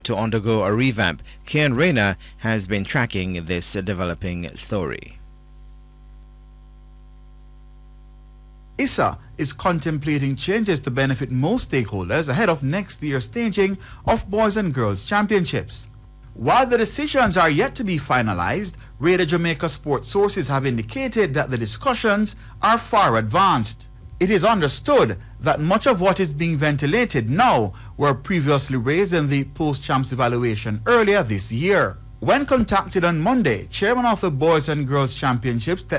to undergo a revamp. Kian Rayner has been tracking this developing story. ISSA is contemplating changes to benefit most stakeholders ahead of next year's staging of Boys and Girls Championships. While the decisions are yet to be finalized, Radio Jamaica sports sources have indicated that the discussions are far advanced. It is understood that much of what is being ventilated now were previously raised in the post-champs evaluation earlier this year. When contacted on Monday, chairman of the Boys and Girls Championships,